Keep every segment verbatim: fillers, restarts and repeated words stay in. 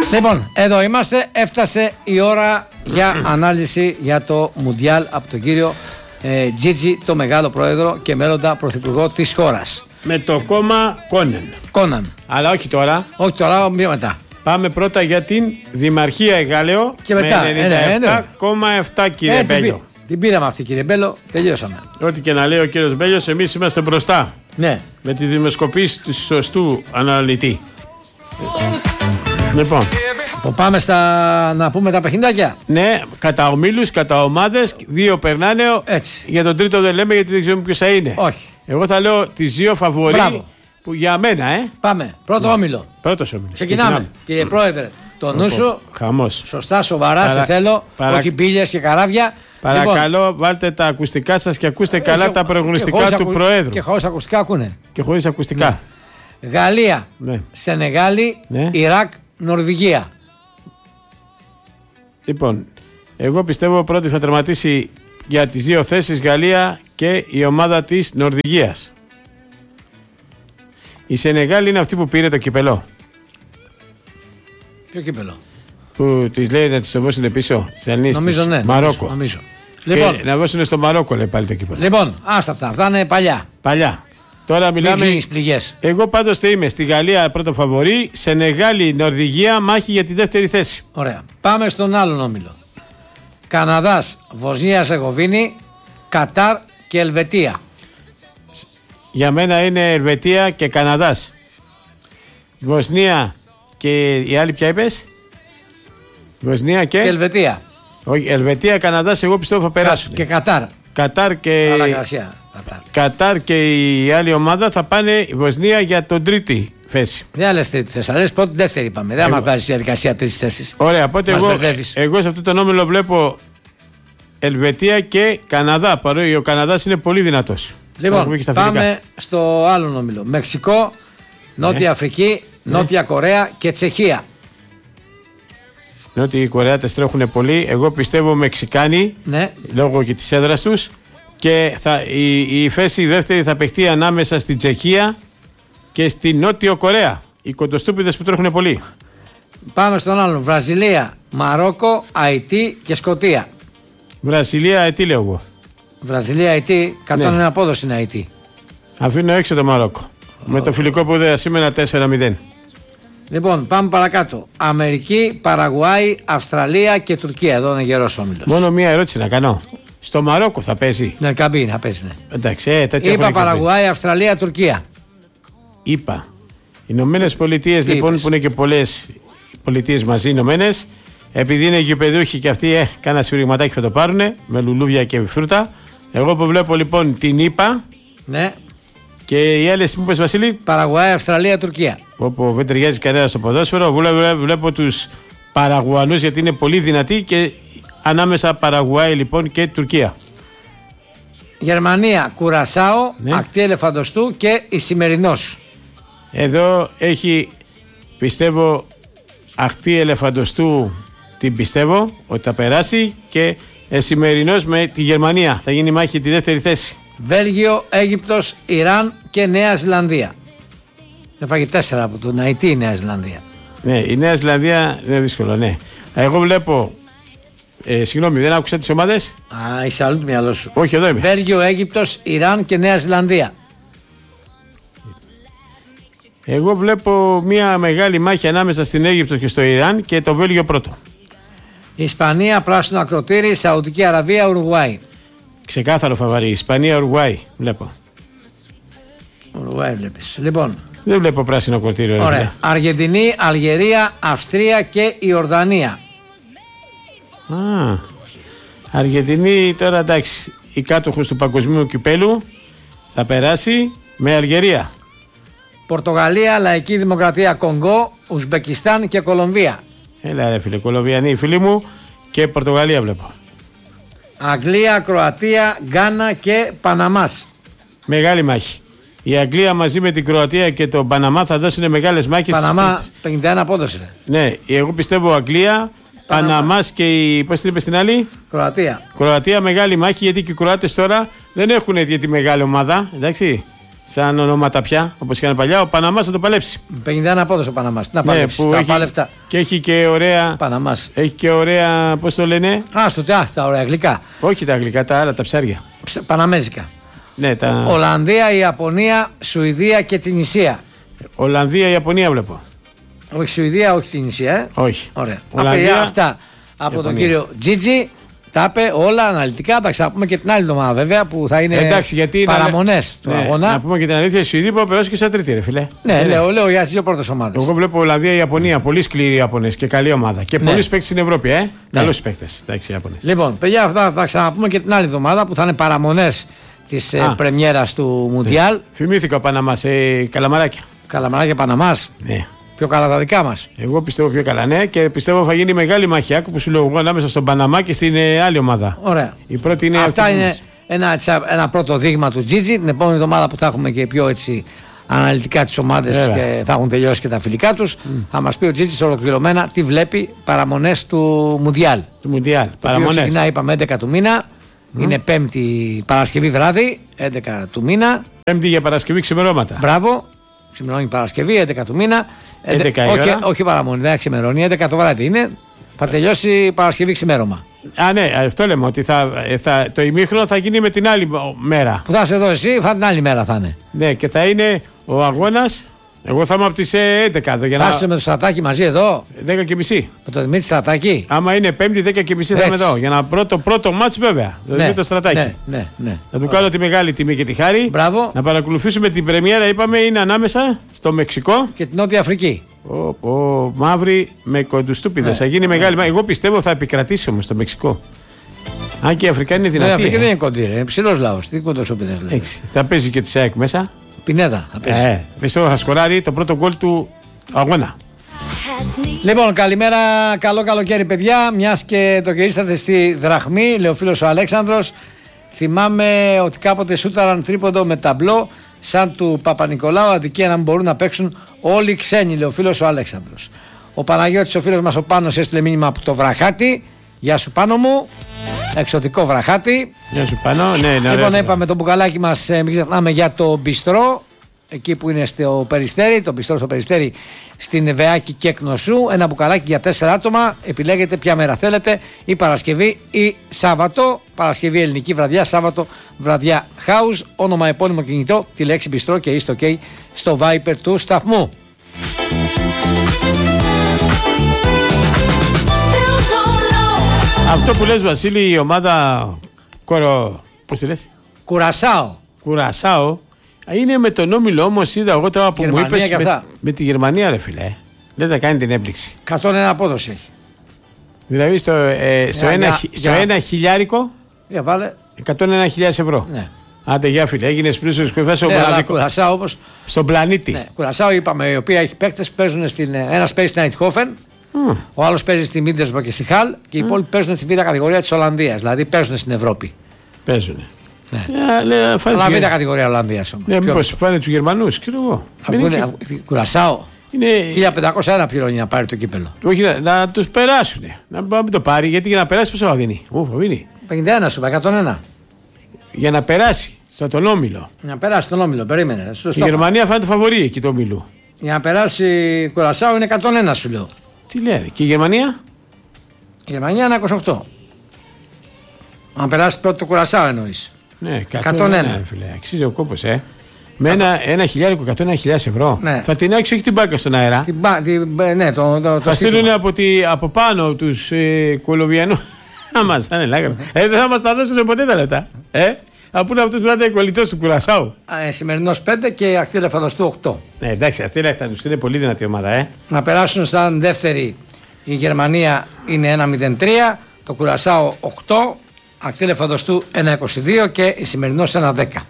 Λοιπόν, εδώ είμαστε. Έφτασε η ώρα για ανάλυση για το Μουντιάλ από τον κύριο ε, Τζίτζι, το μεγάλο πρόεδρο και μέλλοντα πρωθυπουργό της χώρας. Με το κόμμα Κόναν. Κόναν. Αλλά όχι τώρα. Όχι τώρα, μία μετά. Πάμε πρώτα για την Δημαρχία Εγάλεο. Και μετά. Με ενενήντα επτά κόμμα επτά κύριε ε, Μπέλιο. Την, την πήραμε αυτή κύριε Μπέλο, τελειώσαμε. Ό,τι και να λέει ο κύριος Μπέλιος, εμείς είμαστε μπροστά. Ναι. Με τη δημοσκοπήση του σωστού αναλυτή. Λοιπόν. Πάμε στα, να πούμε τα παιχνιδάκια. Ναι, κατά ομίλους, κατά ομάδες, δύο περνάνε. Έτσι. Για τον τρίτο δεν λέμε γιατί δεν ξέρουμε ποιος θα είναι. Όχι. Εγώ θα λέω τις δύο φαβορί. Μπράβο. Που για μένα, ε. Πάμε. Πρώτο ναι. όμιλο. Πρώτος όμιλος. Ξεκινάμε. Ξεκινάμε. Κύριε Πρόεδρε, το νου σου. Χαμός. Σωστά, σοβαρά, Παρα... σε θέλω. Παρα... Όχι μπίλιες και καράβια. Παρακαλώ, λοιπόν, βάλτε τα ακουστικά σας και ακούστε ε, καλά και, τα προγνωστικά του ακου... Προέδρου. Και χωρίς ακουστικά ακούνε. Και χωρίς ακουστικά. Ναι. Γαλλία, ναι. Σενεγάλη, ναι. Ιράκ, Νορβηγία. Λοιπόν, εγώ πιστεύω πρώτη θα τερματίσει για τις δύο θέσεις Γαλλία και η ομάδα της Νορβηγίας. Η Σενεγάλη είναι αυτή που πήρε το κυπελό. Ποιο κύπελο? Που της λέει να της το δώσουν πίσω. Νομίζω ναι. Μαρόκο. Νομίζω. Λοιπόν, να δώσουν στο Μαρόκο λέει πάλι το κύπελο. Λοιπόν, άστα αυτά. Αυτά είναι παλιά. Παλιά. Τώρα μιλάμε. Εγώ πάντως θα είμαι στη Γαλλία πρώτο φαβορί. Σενεγάλη, Νορβηγία, μάχη για τη δεύτερη θέση. Ωραία. Πάμε στον άλλον όμιλο. Καναδάς, Βοσνία Ζεγοβίνη, Κατάρ και Ελβετία. Για μένα είναι Ελβετία και Καναδάς. Βοσνία και η άλλη ποια είπες? Βοσνία και... και Ελβετία. Όχι, Ελβετία, Καναδάς εγώ πιστεύω θα περάσουν. Και Κατάρ. Κατάρ και... Κατάρ. Κατάρ και η άλλη ομάδα θα πάνε η Βοσνία για τον τρίτη θέση. Δεν λες τρίτη θέση, λες πρώτη δεύτερη είπαμε. Δεν θα βγάλεις η διαδικασία τρίτης θέσης. Ωραία, οπότε εγώ, εγώ σε αυτό τον όμιλο βλέπω Ελβετία και Καναδά. Παρότι ο Καναδάς είναι πολύ δυνατός. Λοιπόν, πάμε στο άλλο όμιλο. Μεξικό, Νότια ναι. Αφρική, Νότια ναι. Κορέα και Τσεχία. Νότια οι Κορεάτες τρέχουν πολύ. Εγώ πιστεύω Μεξικάνοι ναι. λόγω και της έδρας τους. Και θα, η, η θέση δεύτερη θα παιχτεί ανάμεσα στην Τσεχία και στη Νότιο Κορέα. Οι κοντοστούπιδες που τρέχουν πολύ. Πάμε στον άλλον. Βραζιλία, Μαρόκο, Αϊτή και Σκωτία. Βραζιλία, Αϊτή λέω εγώ. Βραζιλία, Αϊτή, εκατόν ένα ναι. απόδοση είναι Αϊτή. Αφήνω έξω το Μαρόκο. Oh. Με το φιλικό που δεν σήμερα τέσσερα μηδέν. Λοιπόν, πάμε παρακάτω. Αμερική, Παραγουάη, Αυστραλία και Τουρκία. Εδώ είναι γερός όμιλος. Μόνο μία ερώτηση να κάνω. Στο Μαρόκο θα παίζει. Ναι, καμπίνη θα παίζει. Ναι. Εντάξει, ε, τέτοια είπα Παραγουάη, Αυστραλία, Τουρκία. Είπα. Οι Ηνωμένες Πολιτείες λοιπόν είπες. Που είναι και πολλές πολιτείες μαζί Ηνωμένες, επειδή είναι γηπεδούχοι και αυτοί, ε, κάνα σφυριγματάκι θα το πάρουνε με λουλούδια και φρούτα. Εγώ που βλέπω λοιπόν την είπα. Ναι. Και οι άλλες, μου είπες Βασίλη. Παραγουάη, Αυστραλία, Τουρκία. Όπου δεν ταιριάζει κανένα στο ποδόσφαιρο. Βλέπω, βλέπω τους Παραγουανούς γιατί είναι πολύ δυνατοί και. Ανάμεσα Παραγουάη λοιπόν και Τουρκία. Γερμανία, Κουρασάο, ναι. Ακτή Ελεφαντοστού και Ισημερινός. Εδώ έχει πιστεύω Ακτή Ελεφαντοστού, την πιστεύω ότι θα περάσει και Ισημερινός με τη Γερμανία. Θα γίνει μάχη τη δεύτερη θέση. Βέλγιο, Αίγυπτος, Ιράν και Νέα Ζηλανδία. Έφαγε τέσσερα από τον Αϊτή η Νέα Ζηλανδία. Ναι, η Νέα Ζηλανδία είναι δύσκολο, ναι. Εγώ βλέπω. Ε, συγγνώμη, δεν άκουσα τις ομάδες. Α, είσαι αλλού το μυαλό σου. Όχι, εδώ είμαι. Βέλγιο, Αίγυπτος, Ιράν και Νέα Ζηλανδία. Εγώ βλέπω μια μεγάλη μάχη ανάμεσα στην Αίγυπτο και στο Ιράν και το Βέλγιο πρώτο. Ισπανία, πράσινο ακροτήρι, Σαουδική Αραβία, Ουρουγουάη. Ξεκάθαρο φαβαρί. Ισπανία, Ουρουγουάη. Βλέπω. Ουρουγουάη βλέπεις. Λοιπόν. Δεν βλέπω πράσινο ακροτήρι. Ωραία. Αργεντινή, Αλγερία, Αυστρία και Ιορδανία. Α, Αργεντινή τώρα εντάξει, η κάτοχος του παγκοσμίου κυπέλου θα περάσει με Αλγερία. Πορτογαλία, Λαϊκή Δημοκρατία Κονγκό, Ουσμπεκιστάν και Κολομβία. Έλα ρε φίλε, Κολομβιανοί φίλοι μου και Πορτογαλία βλέπω. Αγγλία, Κροατία, Γκάνα και Παναμάς. Μεγάλη μάχη. Η Αγγλία μαζί με την Κροατία και το Παναμά θα δώσουν μεγάλες μάχες. Παναμά πενήντα ένα απόδοση. Ναι, εγώ πιστεύω Αγγλία, Παναμάς και η. Πώς την είπες την άλλη? Κροατία. Κροατία, μεγάλη μάχη γιατί και οι Κροάτες τώρα δεν έχουν για τη μεγάλη ομάδα. Εντάξει. σαν ονόματα πια, όπως είχαν παλιά. Ο Παναμάς θα το παλέψει. πενήντα ένα πόντος ο Παναμάς. Να Ναι, παλέψει. που Τα έχει- πάλευτα. Και έχει και ωραία. Παναμάς. Έχει και ωραία, πώς το λένε. Α, στο τεάχ, τα ωραία γλυκά. Όχι τα αγγλικά, τα άλλα, τα ψάρια. Ψ- Παναμέζικα. Ναι, τα. Ολλανδία, Ιαπωνία, Σουηδία και την Ισία. Ολλανδία, Ιαπωνία βλέπω. Όχι Σουηδία, όχι την Ισία. Ε. Όχι. Ωραία. Ολλανδία, Απ' αυτά από τον Ιαπωνία. κύριο Τζίτζι. Τα είπε όλα αναλυτικά. Εντάξει, θα πούμε και την άλλη εβδομάδα βέβαια που θα είναι Εντάξει, γιατί να- παραμονές του Ναι, αγώνα. να πούμε και την αλήθεια, η Σουηδία μπορεί να περάσει και στα τρίτη, ρε φιλέ. Ναι, λέω, λέω για τις δύο πρώτες ομάδες. Εγώ βλέπω Ολλανδία, Ιαπωνία. Πολύ σκληροί Ιαπωνές και καλή ομάδα. Και Ναι. πολλοί παίκτες στην Ευρώπη, ε. Καλούς παίκτες. Εντάξει, Ιαπωνές. Λοιπόν, παιδιά, αυτά θα ξαναπούμε και την άλλη εβδομάδα που θα είναι παραμονές της ε, Α. πρεμιέρας του Μουντιάλ. Θυμήθηκα ο Παναμάς, ε, καλαμαράκια. Καλαμαράκια Παναμάς. Ναι. Πιο καλά τα δικά μας. Εγώ πιστεύω πιο καλά, ναι, και πιστεύω θα γίνει μεγάλη μάχη. Άκου που σου λέω εγώ ανάμεσα στον Παναμά και στην ε, άλλη ομάδα. Ωραία. Η πρώτη είναι Αυτά αυτή που είναι μας. ένα, έτσι, ένα πρώτο δείγμα του Τζίτζι. Την επόμενη εβδομάδα που θα έχουμε και πιο έτσι αναλυτικά τις ομάδες Βέβαια. και θα έχουν τελειώσει και τα φιλικά τους, θα μας πει ο Τζίτζις ολοκληρωμένα τι βλέπει παραμονές του Μουντιάλ. Του Μουντιάλ. Το οποίο Παραμονές. ξεκινάει, είπαμε, έντεκα του μήνα. Είναι Πέμπτη Παρασκευή βράδυ, έντεκα του μήνα. Πέμπτη για Παρασκευή ξημερώματα. Μπράβο. Ξημερώνει Παρασκευή, έντεκα του μήνα. Έντε- έντεκα η όχι, ώρα. όχι παραμονή, δεν ξημερώνει, έντεκα το βράδυ είναι. Θα τελειώσει Παρασκευή ξημέρωμα. Α, ναι, αυτό λέμε ότι θα, ε, θα, το ημίχρονο θα γίνει με την άλλη μέρα. Που θα είσαι εδώ εσύ, θα την άλλη μέρα θα είναι. Ναι, και θα είναι ο αγώνας. Εγώ θα είμαι από τις ε, έντεκα εδώ για Θα να. είσαι με το Στρατάκι μαζί εδώ, δέκα και μισή. με το Δημήτρη Στρατάκι. Άμα είναι Πέμπτη, δέκα και μισή θα είμαι Έτσι. εδώ. Για να πρώτο, πρώτο μάτς βέβαια. Δηλαδή με το Στρατάκι. ναι, ναι, ναι. Να του κάνω τη μεγάλη τιμή και τη χάρη. Μπράβο. Να παρακολουθήσουμε την πρεμιέρα, είπαμε, είναι ανάμεσα στο Μεξικό. Και την Νότια Αφρική. Ο, ο μαύρη με κοντουστούπιδες. Θα γίνει μεγάλη μάχη. Εγώ πιστεύω θα επικρατήσει όμως το Μεξικό. Αν και η Αφρικάνη είναι Ναι, δυνατή. Αφρική ε. δεν είναι κοντή, ρε. Είναι ψηλός λαός. Τι κοντοσούπιδες λέει. Εντάξει. Θα παίζει και τη ΣΑΕΚ μέσα. Πινέδα θα παίζει. Ε, πιστεύω θα σκοράρει το πρώτο γκολ του αγώνα. Λοιπόν, καλημέρα, καλό καλοκαίρι, παιδιά. Μια και το γυρίσατε στη Δραχμή, λέει ο φίλος ο Αλέξανδρος. Θυμάμαι ότι κάποτε σούταραν τρίποντο με ταμπλό σαν του Παπα-Νικολάου. Αδικία να μην μπορούν να παίξουν όλοι οι ξένοι, λέει ο φίλος ο Αλέξανδρος. Ο Παναγιώτης, ο φίλος μας ο Πάνος, έστειλε μήνυμα από το Βραχάτι. Γεια σου, Πάνο μου. Εξωτικό Βραχάτι. Γεια σου πάνω. Ναι, ναι, Λοιπόν, ωραία. είπαμε το μπουκαλάκι μας, ε, μην ξεχνάμε για το μπιστρό. Εκεί που είναι στο Περιστέρι, το μπιστρό στο Περιστέρι στην Βεάκη και Κνωσού. Ένα μπουκαλάκι για τέσσερα άτομα. Επιλέγετε ποια μέρα θέλετε, ή Παρασκευή ή Σάββατο. Παρασκευή ελληνική βραδιά, Σάββατο βραδιά house. Όνομα, επώνυμο κινητό, τη λέξη μπιστρό και είστε OK στο Viper του σταθμού. Αυτό που λες Βασίλη, η ομάδα κορο... πώς τη λες? Κουρασάο. Κουρασάο είναι με τον όμιλο όμως, είδα εγώ τώρα που μου Γερμανία είπες και με, αυτά. με τη Γερμανία ρε φίλε. Λες να κάνει την έπληξη. εκατόν ένα απόδοση έχει. Δηλαδή στο, ε, στο, Για- ένα, για- χι- στο για- ένα χιλιάρικο Για βάλε. εκατόν ένα χιλιάδες ευρώ. Ναι. Άντε γεια φίλε, έγινες πλούσιος και φάσαι Ναι, αλλά μοναδικό. Κουρασάο όπως. Στον πλανήτη. Ναι, Κουρασάο είπαμε, η οποία έχει παίκτες που παίζουν στην. Ένας παίζει στην Αιτχόφεν, Μμ. ο άλλος παίζει στη Μίντεσμπο και στη Χαλ και οι υπόλοιποι παίζουν στη β' κατηγορία της Ολλανδίας. Δηλαδή παίζουν στην Ευρώπη. Παίζουνε. Ναι. Ε, λέει, φάνε Αλλά τους β' Γερ- κατηγορία Ολλανδίας όμως. Ναι, Πιο- μήπως φάνε τους Γερμανούς, ξέρω εγώ. αφού Δεν είναι είναι- και- αφού- Κουρασάο. Είναι... χίλια πεντακόσια ένα πληρώνει να πάρει το κύπελο. Όχι, να, να τους περάσουν. Να μην το πάρει, γιατί για να περάσει πόσο θα δίνει. Ου, θα δίνει. πενήντα ένα σου, είπα, εκατόν ένα. Για να περάσει στο τον όμιλο. Να περάσει τον όμιλο, περίμενε. Η Σωστό. Γερμανία φαίνεται φαβορή εκεί το όμιλο. Για να περάσει Κουρασάο είναι εκατόν ένα σου λέω. Τι λέει, και η Γερμανία. Η Γερμανία είναι είκοσι οκτώ. Αν περάσει πρώτο το Κουρασάο εννοείς. Ναι, εκατόν ένα. ρε φίλε, αξίζει ο κόπος, ε. Με ένα, ένα χιλιάρικο, εκατόν ένα χιλιάδες ευρώ. Ναι. Θα την άξει όχι την μπάκα στον αέρα. Την μπα- την- ε, ναι, το, το, το Θα στείλουν στοίχημα. από, τη, από πάνω τους ε, Κολοβιανούς. Να μας, θα είναι λάγρα. Ε, δεν θα μας τα δώσουν ποτέ τα λεπτά. Ε, από είναι αυτός που θα είναι κολλητός του Κουρασάου. Ε, σημερινός πέντε και ακτήλε φανταστού οκτώ. Ναι, εντάξει, αυτή θα τους είναι πολύ δυνατή ομάδα, ε. Να περάσουν σαν δεύτερη η Γερμανία είναι ένα μηδέν τρία, το Κουρασάο οκτώ, ακτήλε φανταστού ένα είκοσι δύο και η σημερινός ένα δέκα.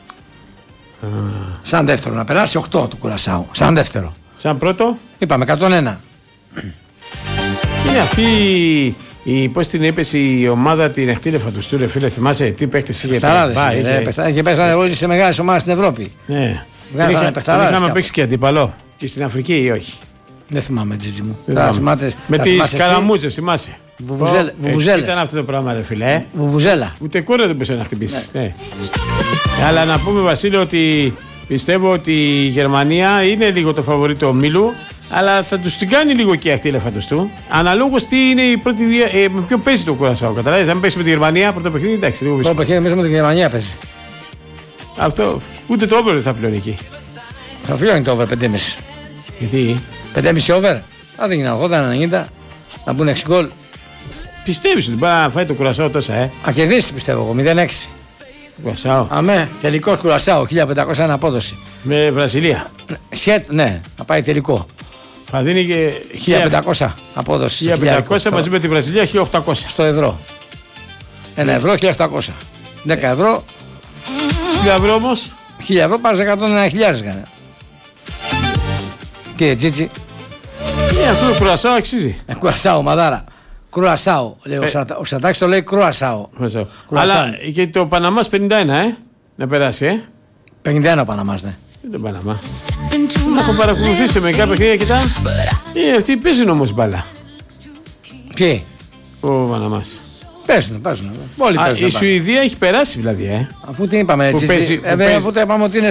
Σαν δεύτερο να περάσει οκτώ του Κουρασάου. Σαν δεύτερο. Σαν πρώτο, Είπαμε εκατόν ένα. είναι αυτή η, πώς την είπες, η ομάδα την εκτήλεφα του Στούρε, φίλε, θυμάσαι τι παίκτες είχε Παιχταράδες πάει, είναι, είχε- ρε, παιχταράδες. Και παίζανε όλοι σε μεγάλες ομάδες στην Ευρώπη. Ναι. Βγάζανε Είχα- παιχταράδες Είχαμε κάπου. παίξει και αντίπαλο. Και στην Αφρική ή όχι. Δεν θυμάμαι, Τζίτζι μου. Δεν Τα θυμάμαι. θυμάται- Με τα τις θυμάσαι εσύ? καραμούτσες, θυμάσαι. Βουβουζέλ- Ε, βουβουζέλες. Ήταν αυτό το πράγμα, ρε φίλε. Ε. Βουβουζέλα. Ούτε κόρο δεν μπορούσε να χτυπήσει. Ναι. Αλλά να πούμε, Βασίλη, ότι Πιστεύω ότι η Γερμανία είναι λίγο το φαβορί του ομίλου, αλλά θα τους την κάνει λίγο και αυτή φέτος του. Αναλόγως τι είναι η πρώτη. Ε, με ποιο παίζει το Κουρασάο. Καταλάβεις, αν παίξει με τη Γερμανία, πρώτο παιχνίδι, εντάξει, λίγο δύσκολο. Πρώτο παιχνίδι μέσα με τη Γερμανία παίζει. Αυτό, ούτε το over δεν θα πληρώνει εκεί. Θα πληρώνει το over πέντε κόμμα πέντε. Γιατί? πέντε κόμμα πέντε over. Αν δεν γίνει ογδόντα ενενήντα, να μπουν έξι γκολ. Πιστεύεις ότι μπορεί να φάει το Κουρασάο τόσα, ε? Α, κερδίσει πιστεύω εγώ, μηδέν έξι. Κουρασάο. Αμέ, τελικό Κουρασάο, χίλια πεντακόσια απόδοση. Με Βραζιλία. Σχέτ, ναι, θα πάει τελικό. Θα δίνει και χίλια πεντακόσια απόδοση. χίλια πεντακόσια μαζί με τη Βραζιλία, χίλια οκτακόσια. Στο ευρώ. Ένα ευρώ, χίλια οκτακόσια. δέκα ευρώ. χίλια ευρώ όμως. χίλια ευρώ πάρεις εκατόν ένα χιλιάδες. Κύριε Τζίτσι. Ε, αυτό το Κουρασάο αξίζει. Ε, Κουρασάο, μαδάρα. Κρουασάο. Λέει, ε, ο Σατάκης το λέει Κρουασάο. Αλλά και το Παναμάς πενήντα ένα, ε. Να περάσει, ε. πενήντα ένα ο Παναμάς, ναι. Δεν τον Παναμά. Να έχω παρακολουθήσει με κάποια παιχνίδια, κοιτά. Ε, αυτοί παίζουν όμως μπάλα. Ποιοι? Ο Παναμάς. Παίζουν, παίζουν. Όλοι παίζουν. Η Σουηδία έχει περάσει δηλαδή, ε. Αφού τι είπαμε έτσι. Ε, αφού το είπαμε ότι είναι